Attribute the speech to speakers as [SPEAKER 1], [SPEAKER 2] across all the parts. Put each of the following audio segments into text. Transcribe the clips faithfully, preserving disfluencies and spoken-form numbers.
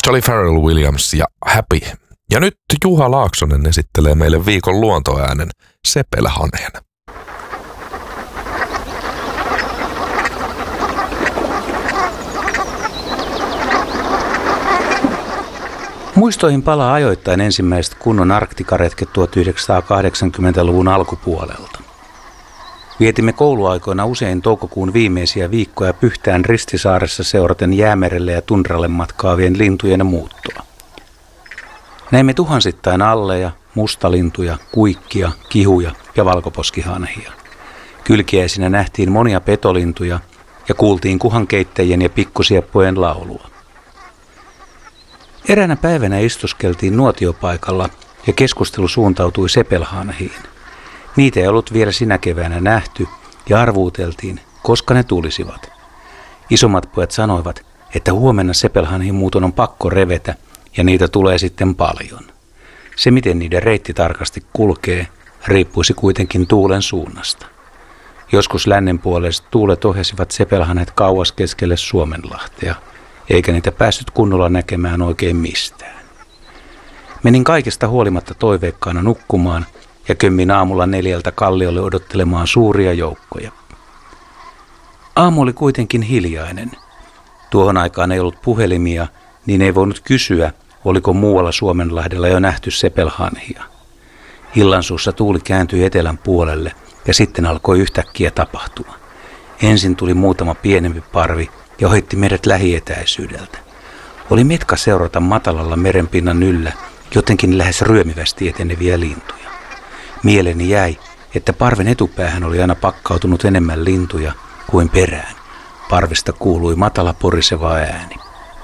[SPEAKER 1] Charlie Pharrell Williams ja Happy. Ja nyt Juha Laaksonen esittelee meille viikon luontoäänen sepelhanhen.
[SPEAKER 2] Muistoihin palaa ajoittain ensimmäiset kunnon arktikaretket tuhatyhdeksänsataakahdeksankymmentäluvun alkupuolelta. Vietimme kouluaikoina usein toukokuun viimeisiä viikkoja Pyhtään Ristisaaressa seuraten Jäämerelle ja tundralle matkaavien lintujen muuttoa. Näimme tuhansittain alleja, mustalintuja, kuikkia, kihuja ja valkoposkihanhia. Kylkiäisinä nähtiin monia petolintuja ja kuultiin kuhankeittäjien ja pikkusieppojen laulua. Eräänä päivänä istuskeltiin nuotiopaikalla ja keskustelu suuntautui sepelhanhiin. Niitä ei ollut vielä sinä keväänä nähty ja arvuuteltiin, koska ne tulisivat. Isommat pojat sanoivat, että huomenna sepelhanhin muuton on pakko revetä ja niitä tulee sitten paljon. Se, miten niiden reitti tarkasti kulkee, riippuisi kuitenkin tuulen suunnasta. Joskus lännenpuoleiset tuulet ohjasivat sepelhanhet kauas keskelle Suomenlahtea, eikä niitä päässyt kunnolla näkemään oikein mistään. Menin kaikesta huolimatta toiveikkaana nukkumaan ja kömmin aamulla neljältä kalliolle odottelemaan suuria joukkoja. Aamu oli kuitenkin hiljainen. Tuohon aikaan ei ollut puhelimia, niin ei voinut kysyä, oliko muualla Suomenlahdella jo nähty sepelhanhia. Illansuussa tuuli kääntyi etelän puolelle ja sitten alkoi yhtäkkiä tapahtua. Ensin tuli muutama pienempi parvi ja ohitti meidät lähietäisyydeltä. Oli metka seurata matalalla merenpinnan yllä jotenkin lähes ryömivästi eteneviä lintuja. Mieleni jäi, että parven etupäähän oli aina pakkautunut enemmän lintuja kuin perään. Parvesta kuului matala poriseva ääni.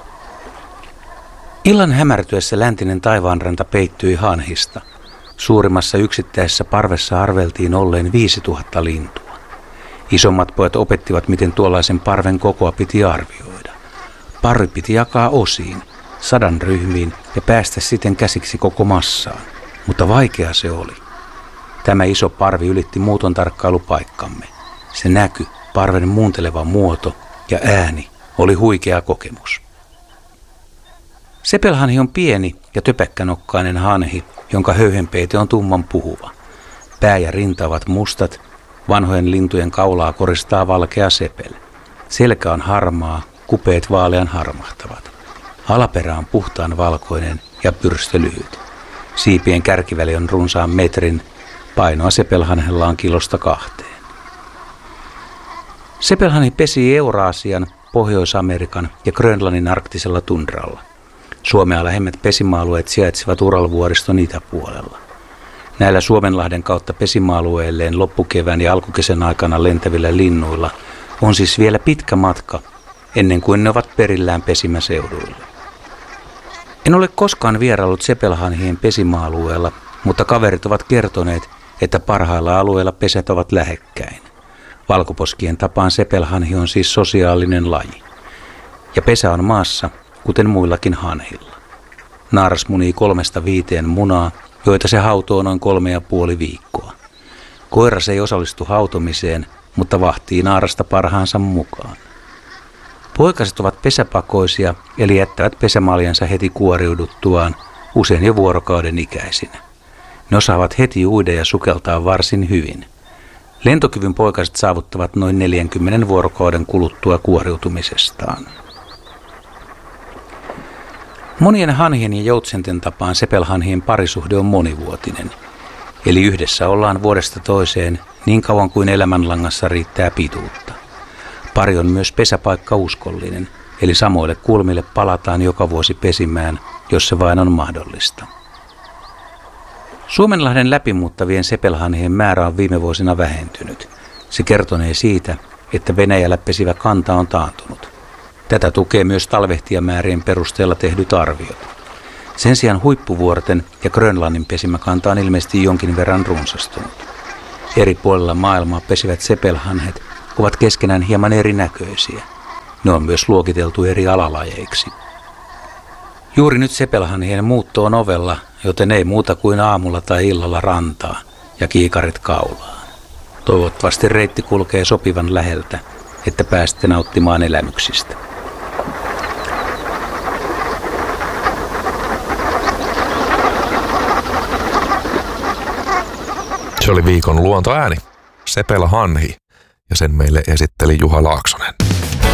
[SPEAKER 2] Illan hämärtyessä läntinen taivaanranta peittyi hanhista. Suurimmassa yksittäisessä parvessa arveltiin olleen viisituhatta lintua. Isommat pojat opettivat, miten tuollaisen parven kokoa piti arvioida. Parvi piti jakaa osiin, sadan ryhmiin ja päästä siten käsiksi koko massaan, mutta vaikea se oli. Tämä iso parvi ylitti muuton tarkkailupaikkamme. Se näky, parven muunteleva muoto ja ääni oli huikea kokemus. Sepelhanhi on pieni ja töpäkkänokkainen hanhi, jonka höyhenpeite on tumman puhuva. Pää ja rinta ovat mustat, vanhojen lintujen kaulaa koristaa valkea sepel. Selkä on harmaa, kupeet vaalean harmahtavat. Alaperä on puhtaan valkoinen ja pyrstö lyhyt. Siipien kärkiväli on runsaan metrin, painoa sepelhanhella on kilosta kahteen. Sepelhanhi pesii Euraasian, Pohjois-Amerikan ja Grönlannin arktisella tundralla. Suomea lähemmät pesimäalueet sijaitsevat Uralvuoriston itäpuolella. Näillä Suomenlahden kautta pesimäalueelleen loppukevään ja alkukesän aikana lentävillä linnuilla on siis vielä pitkä matka ennen kuin ne ovat perillään pesimäseuduilla. En ole koskaan vieraillut sepelhanhien pesimäalueella, mutta kaverit ovat kertoneet, että parhailla alueilla pesät ovat lähekkäin. Valkoposkien tapaan sepelhanhi on siis sosiaalinen laji. Ja pesä on maassa, kuten muillakin hanhilla. Naaras munii kolmesta viiteen munaa, joita se hautoo noin kolme ja puoli viikkoa. Koiras ei osallistu hautomiseen, mutta vahtii naarasta parhaansa mukaan. Poikaset ovat pesäpakoisia, eli jättävät pesämaljansa heti kuoriuduttuaan, usein jo vuorokauden ikäisinä. Ne osaavat heti uida ja sukeltaa varsin hyvin. Lentokyvyn poikaset saavuttavat noin neljänkymmenen vuorokauden kuluttua kuoriutumisestaan. Monien hanhien ja joutsenten tapaan sepelhanhien parisuhde on monivuotinen, eli yhdessä ollaan vuodesta toiseen niin kauan kuin elämänlangassa riittää pituutta. Pari on myös pesäpaikkauskollinen, eli samoille kulmille palataan joka vuosi pesimään, jos se vain on mahdollista. Suomenlahden läpimuuttavien sepelhanhien määrä on viime vuosina vähentynyt. Se kertonee siitä, että Venäjällä pesivä kanta on taantunut. Tätä tukee myös talvehtijamäärien perusteella tehdyt arviot. Sen sijaan huippuvuorten ja Grönlannin pesimäkanta on ilmeisesti jonkin verran runsastunut. Eri puolilla maailmaa pesivät sepelhanhet ovat keskenään hieman erinäköisiä. Ne on myös luokiteltu eri alalajeiksi. Juuri nyt sepelhanhien muutto on ovella, joten ei muuta kuin aamulla tai illalla rantaa ja kiikarit kaulaan. Toivottavasti reitti kulkee sopivan läheltä, että pääsette nauttimaan elämyksistä.
[SPEAKER 1] Se oli viikon luontoääni, Sepelhanhi, ja sen meille esitteli Juha Laaksonen.